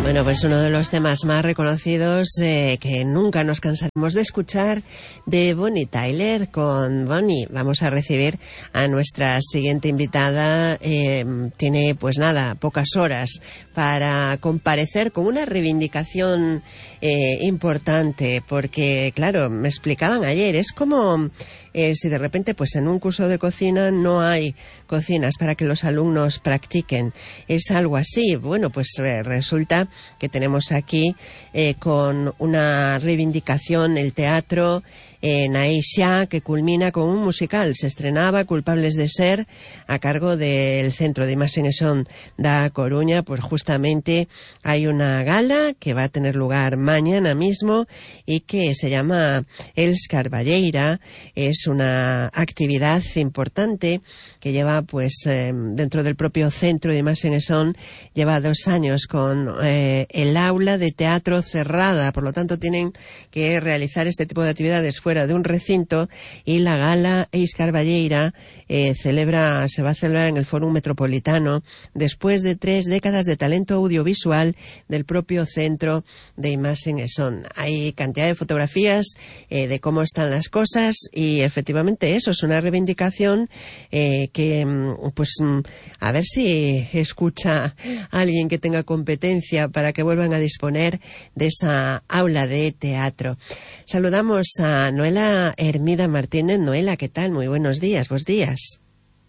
Bueno, pues uno de los temas más reconocidos que nunca nos cansaremos de escuchar, de Bonnie Tyler. Con Bonnie vamos a recibir a nuestra siguiente invitada. Tiene, pues nada, pocas horas para comparecer con una reivindicación importante, porque, claro, me explicaban ayer, es como si de repente pues en un curso de cocina no hay cocinas para que los alumnos practiquen. Es algo así. Bueno, pues resulta que tenemos aquí con una reivindicación el teatro Naisha, que culmina con un musical. Se estrenaba Culpables de Ser, a cargo del Centro de Imaxe e Son da Coruña. Pues justamente hay una gala que va a tener lugar mañana mismo y que se llama Els Carballeira. Es una actividad importante que lleva pues dentro del propio Centro de Imaxe e Son, lleva 2 años con el aula de teatro cerrada, por lo tanto tienen que realizar este tipo de actividades fuera de un recinto, y la gala Els Carballeira se va a celebrar en el Fórum Metropolitano después de 3 décadas de talento audiovisual del propio Centro de Imaxe e Son. Hay cantidad de fotografías de cómo están las cosas, y efectivamente eso es una reivindicación que pues a ver si escucha a alguien que tenga competencia para que vuelvan a disponer de esa aula de teatro. Saludamos a Noela Hermida Martínez. Noela, ¿qué tal? Muy buenos días. Buenos días.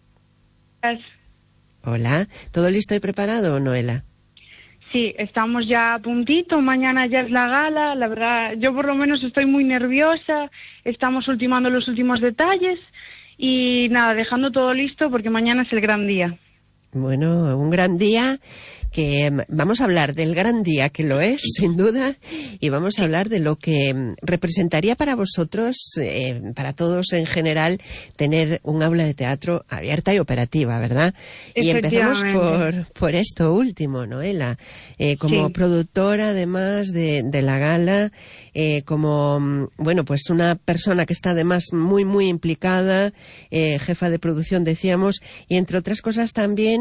Hola. ¿Todo listo y preparado, Noela? Sí, estamos ya a puntito. Mañana ya es la gala. La verdad, yo por lo menos estoy muy nerviosa. Estamos ultimando los últimos detalles y nada, dejando todo listo porque mañana es el gran día. Bueno, un gran día, que vamos a hablar del gran día que lo es, sin duda, y vamos a hablar de lo que representaría para vosotros, para todos en general, tener un aula de teatro abierta y operativa, ¿verdad? Y empezamos por esto último, Noela, como productora además de la gala, como, bueno, pues una persona que está además muy, muy implicada, jefa de producción, decíamos, y entre otras cosas también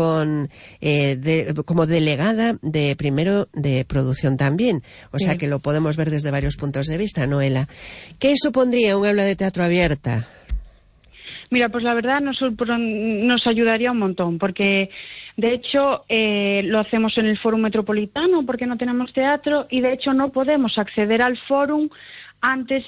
como delegada primero de producción también. O sea que lo podemos ver desde varios puntos de vista, Noela. ¿Qué supondría un aula de teatro abierta? Mira, pues la verdad nos ayudaría un montón, porque de hecho lo hacemos en el Fórum Metropolitano porque no tenemos teatro, y de hecho no podemos acceder al Fórum antes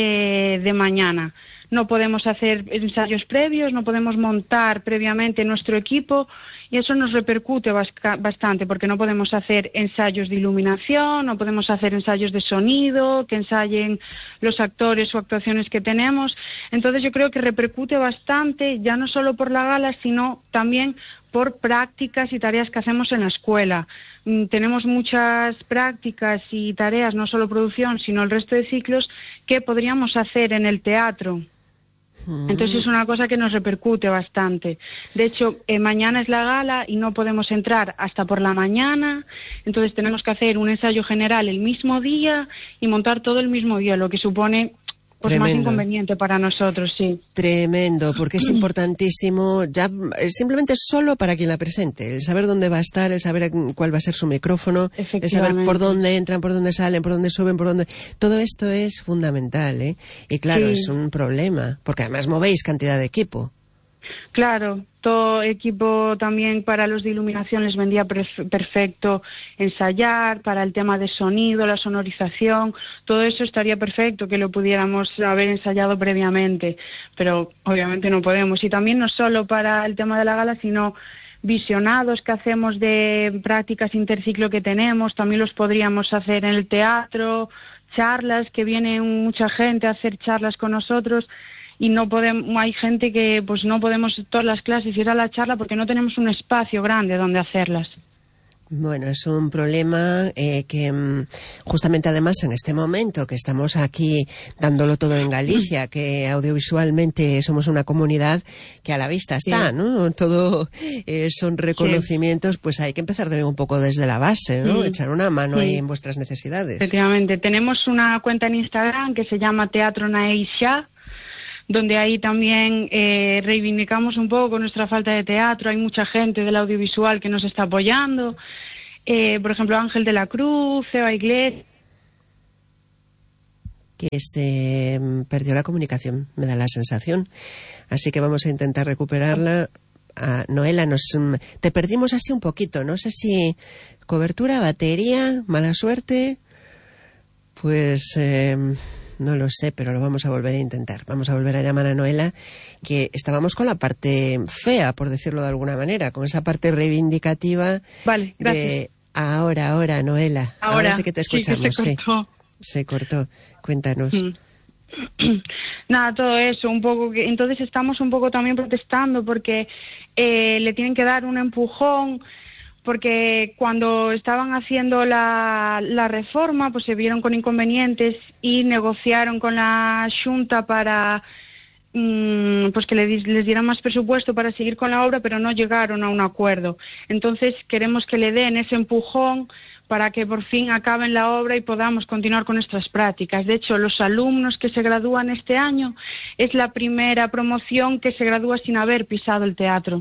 de mañana. No podemos hacer ensayos previos, no podemos montar previamente nuestro equipo, y eso nos repercute bastante porque no podemos hacer ensayos de iluminación, no podemos hacer ensayos de sonido, que ensayen los actores o actuaciones que tenemos. Entonces yo creo que repercute bastante, ya no solo por la gala, sino también por prácticas y tareas que hacemos en la escuela. Tenemos muchas prácticas y tareas, no solo producción, sino el resto de ciclos, que podríamos hacer en el teatro. Entonces es una cosa que nos repercute bastante. De hecho, mañana es la gala y no podemos entrar hasta por la mañana, entonces tenemos que hacer un ensayo general el mismo día y montar todo el mismo día, lo que supone pues más inconveniente para nosotros, sí. Tremendo, porque es importantísimo, ya simplemente solo para quien la presente, el saber dónde va a estar, el saber cuál va a ser su micrófono, el saber por dónde entran, por dónde salen, por dónde suben, por dónde... Todo esto es fundamental, ¿eh? Y claro, es un problema, porque además movéis cantidad de equipo. Claro, todo equipo también para los de iluminación les vendría perfecto ensayar, para el tema de sonido, la sonorización, todo eso estaría perfecto que lo pudiéramos haber ensayado previamente, pero obviamente no podemos. Y también no solo para el tema de la gala, sino visionados que hacemos de prácticas interciclo que tenemos, también los podríamos hacer en el teatro, charlas, que viene mucha gente a hacer charlas con nosotros. Y no podemos, hay gente que pues no podemos todas las clases ir a la charla porque no tenemos un espacio grande donde hacerlas. Bueno, es un problema que justamente además en este momento que estamos aquí dándolo todo en Galicia, que audiovisualmente somos una comunidad que a la vista está, ¿no? Todo son reconocimientos, pues hay que empezar también un poco desde la base, ¿no? Echar una mano ahí en vuestras necesidades. Efectivamente, tenemos una cuenta en Instagram que se llama Teatro Naisha, donde ahí también reivindicamos un poco nuestra falta de teatro. Hay mucha gente del audiovisual que nos está apoyando. por ejemplo, Ángel de la Cruz, Eva Iglesias. Que se perdió la comunicación, me da la sensación. Así que vamos a intentar recuperarla. Noela, te perdimos así un poquito. No sé si cobertura, batería, mala suerte. Pues no lo sé, pero lo vamos a volver a intentar. Vamos a volver a llamar a Noela, que estábamos con la parte fea, por decirlo de alguna manera, con esa parte reivindicativa. Vale, gracias. De ahora, Noela. Ahora sí que te escuchamos. Sí, que se cortó. Se cortó. Cuéntanos. Nada, todo eso, un poco que entonces estamos un poco también protestando porque le tienen que dar un empujón, porque cuando estaban haciendo la reforma pues se vieron con inconvenientes y negociaron con la Xunta para pues que les dieran más presupuesto para seguir con la obra, pero no llegaron a un acuerdo. Entonces queremos que le den ese empujón para que por fin acaben la obra y podamos continuar con nuestras prácticas. De hecho, los alumnos que se gradúan este año es la primera promoción que se gradúa sin haber pisado el teatro.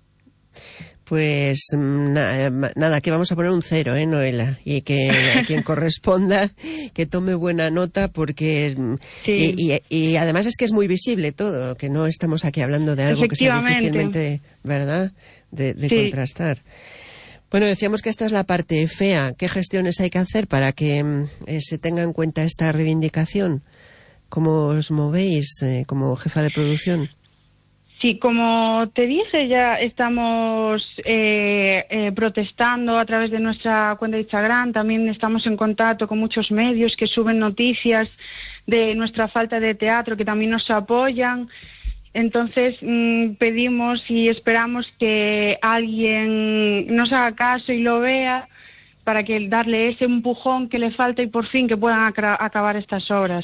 Pues nada, que vamos a poner un 0, Noela, y que a quien corresponda que tome buena nota, porque sí. y además es que es muy visible todo, que no estamos aquí hablando de algo que sea difícilmente, ¿verdad?, de sí, contrastar. Bueno, decíamos que esta es la parte fea. ¿Qué gestiones hay que hacer para que se tenga en cuenta esta reivindicación? ¿Cómo os movéis como jefa de producción? Sí, como te dije, ya estamos protestando a través de nuestra cuenta de Instagram. También estamos en contacto con muchos medios que suben noticias de nuestra falta de teatro, que también nos apoyan. Entonces pedimos y esperamos que alguien nos haga caso y lo vea para que darle ese empujón que le falta y por fin que puedan acabar estas obras.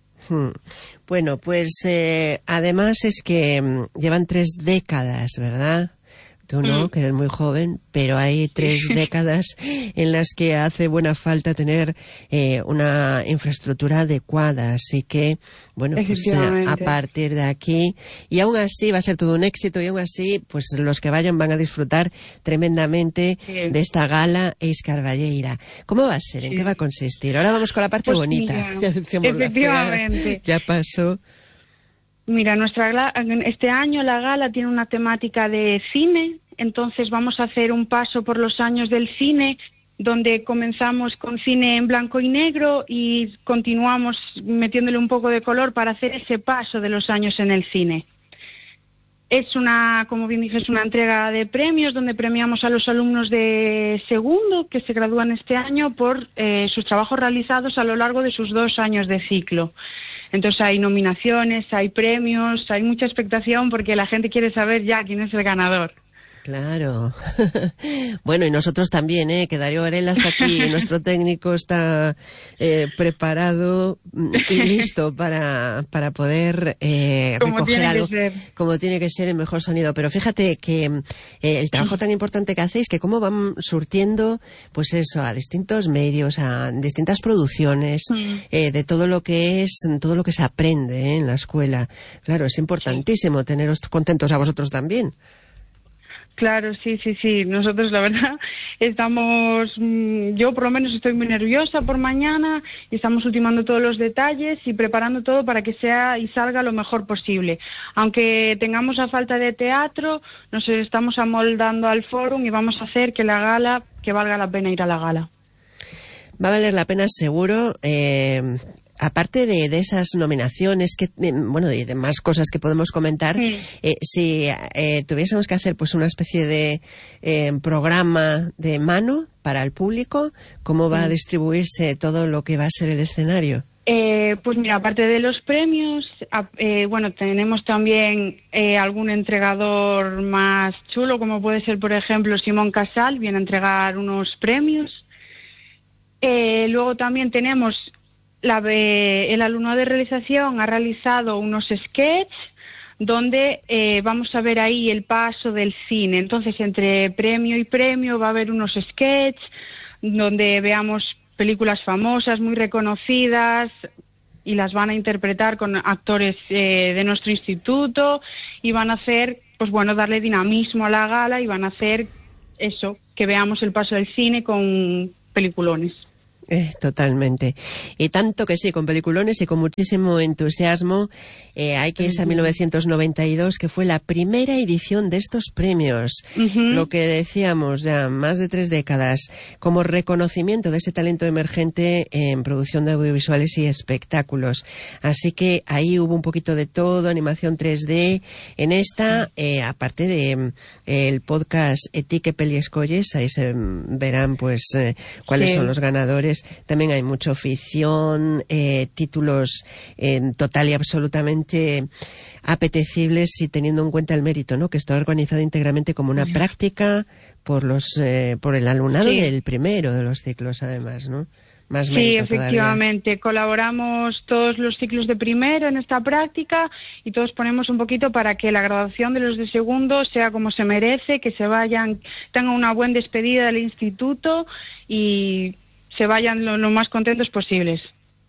Bueno, pues además es que llevan 3 décadas, ¿verdad? Tú no, que eres muy joven, pero hay 3 décadas en las que hace buena falta tener una infraestructura adecuada. Así que, bueno, pues a partir de aquí, y aún así va a ser todo un éxito, y aún así, pues los que vayan van a disfrutar tremendamente de esta gala Eiscarballeira. ¿Cómo va a ser? ¿En qué va a consistir? Ahora vamos con la parte bonita. Mira, efectivamente. Ya pasó. Mira, este año la gala tiene una temática de cine, entonces vamos a hacer un paso por los años del cine, donde comenzamos con cine en blanco y negro y continuamos metiéndole un poco de color para hacer ese paso de los años en el cine. Es como bien dije, es una entrega de premios donde premiamos a los alumnos de segundo que se gradúan este año por sus trabajos realizados a lo largo de sus 2 años de ciclo. Entonces hay nominaciones, hay premios, hay mucha expectación porque la gente quiere saber ya quién es el ganador. Claro. Bueno, y nosotros también, que Darío Varela está aquí, nuestro técnico está preparado y listo para poder recoger algo como tiene que ser, el mejor sonido. Pero fíjate que el trabajo tan importante que hacéis, que cómo van surtiendo, pues eso, a distintos medios, a distintas producciones, de todo lo que se aprende en la escuela. Claro, es importantísimo teneros contentos a vosotros también. Claro, sí. Nosotros, la verdad, yo por lo menos estoy muy nerviosa por mañana y estamos ultimando todos los detalles y preparando todo para que sea y salga lo mejor posible. Aunque tengamos a falta de teatro, nos estamos amoldando al fórum y vamos a hacer que la gala, que valga la pena ir a la gala. Va a valer la pena seguro. Aparte de esas nominaciones, y de más cosas que podemos comentar, si tuviésemos que hacer pues una especie de programa de mano para el público, ¿cómo va a distribuirse todo lo que va a ser el escenario? Pues mira, aparte de los premios, tenemos también algún entregador más chulo, como puede ser, por ejemplo, Simón Casal, viene a entregar unos premios. Luego también tenemos... el alumno de realización ha realizado unos sketches donde vamos a ver ahí el paso del cine. Entonces, entre premio y premio va a haber unos sketches donde veamos películas famosas, muy reconocidas, y las van a interpretar con actores de nuestro instituto y van a hacer, darle dinamismo a la gala y van a hacer eso, que veamos el paso del cine con peliculones. Totalmente. Y tanto que sí, con peliculones y con muchísimo entusiasmo. Hay que irse a 1992, que fue la primera edición de estos premios. Lo que decíamos, ya más de 3 décadas, como reconocimiento de ese talento emergente en producción de audiovisuales y espectáculos. Así que ahí hubo un poquito de todo, animación 3D. En esta, aparte de el podcast Etique Peli Escolles, ahí se verán pues cuáles son los ganadores. También hay mucha ficción, títulos total y absolutamente apetecibles, y teniendo en cuenta el mérito, ¿no?, que está organizado íntegramente como una práctica por el alumnado del primero de los ciclos, además, ¿no? Más mérito sí, efectivamente. Todavía. Colaboramos todos los ciclos de primero en esta práctica y todos ponemos un poquito para que la graduación de los de segundo sea como se merece, que se vayan, tengan una buena despedida del instituto y se vayan lo más contentos posibles.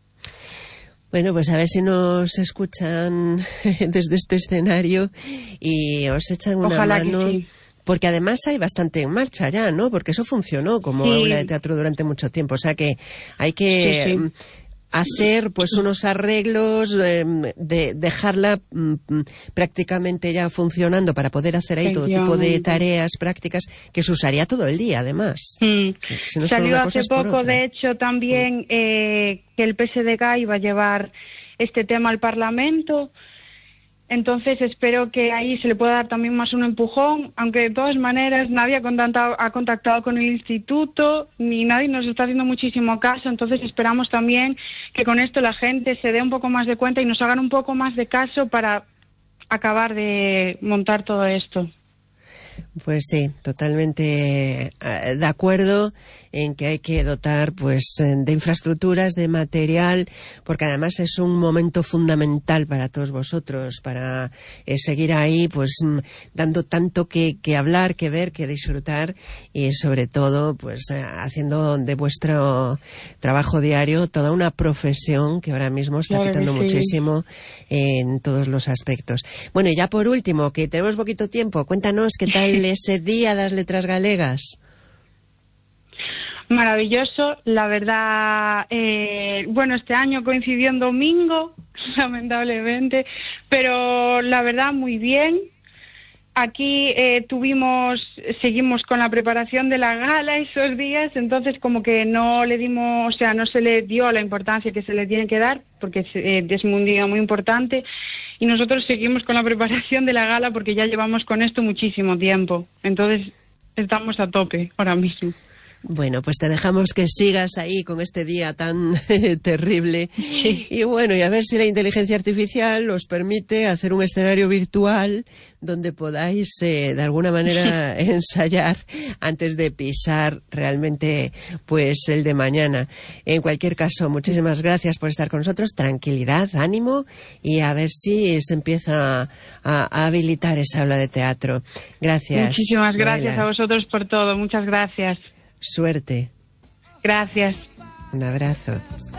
Bueno, pues a ver si nos escuchan desde este escenario y os echan una Ojalá mano. Que sí. Porque además hay bastante en marcha ya, ¿no? Porque eso funcionó como aula de teatro durante mucho tiempo. O sea que hay que hacer pues unos arreglos, dejarla prácticamente ya funcionando para poder hacer ahí todo tipo de tareas prácticas que se usaría todo el día, además. Si no salió hace poco, de hecho, también que el PSDG iba a llevar este tema al Parlamento. Entonces espero que ahí se le pueda dar también más un empujón, aunque de todas maneras nadie ha contactado con el instituto, ni nadie nos está haciendo muchísimo caso. Entonces esperamos también que con esto la gente se dé un poco más de cuenta y nos hagan un poco más de caso para acabar de montar todo esto. Pues sí, totalmente de acuerdo en que hay que dotar pues de infraestructuras, de material, porque además es un momento fundamental para todos vosotros, para seguir ahí pues dando tanto que hablar, que ver, que disfrutar, y sobre todo pues haciendo de vuestro trabajo diario toda una profesión que ahora mismo está quitando muchísimo en todos los aspectos. Bueno, y ya por último, que tenemos poquito tiempo, cuéntanos qué tal ese día de las letras galegas. Maravilloso, la verdad. Bueno, este año coincidió en domingo, lamentablemente, pero la verdad muy bien. Aquí seguimos con la preparación de la gala esos días, entonces como que no se le dio la importancia que se le tiene que dar, porque es un día muy importante, y nosotros seguimos con la preparación de la gala porque ya llevamos con esto muchísimo tiempo, entonces estamos a tope ahora mismo. Bueno, pues te dejamos que sigas ahí con este día tan terrible. Sí. Y bueno, y a ver si la inteligencia artificial os permite hacer un escenario virtual donde podáis de alguna manera ensayar antes de pisar realmente pues el de mañana. En cualquier caso, muchísimas gracias por estar con nosotros. Tranquilidad, ánimo, y a ver si se empieza a habilitar esa aula de teatro. Gracias. Muchísimas gracias a vosotros por todo. Muchas gracias. Suerte. Gracias. Un abrazo.